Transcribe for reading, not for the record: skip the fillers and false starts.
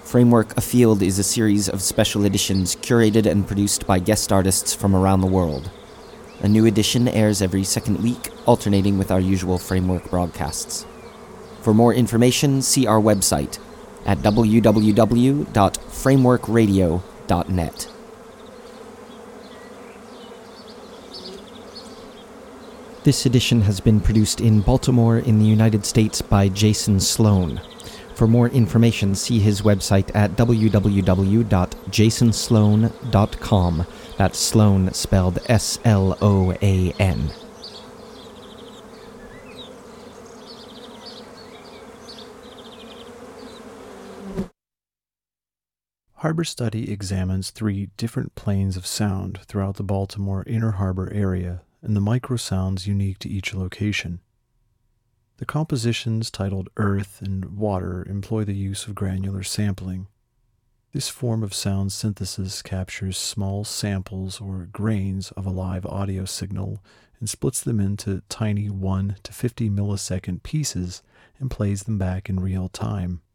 Framework Afield is a series of special editions curated and produced by guest artists from around the world. A new edition airs every second week, alternating with our usual Framework broadcasts. For more information, see our website at www.frameworkradio.net. This edition has been produced in Baltimore in the United States by Jason Sloan. For more information, see his website at www.jasonsloan.com. That's Sloan spelled S-L-O-A-N. Harbor Study examines 3 different planes of sound throughout the Baltimore Inner Harbor area and the microsounds unique to each location. The compositions titled Earth and Water employ the use of granular sampling. This form of sound synthesis captures small samples or grains of a live audio signal and splits them into tiny 1 to 50 millisecond pieces and plays them back in real time.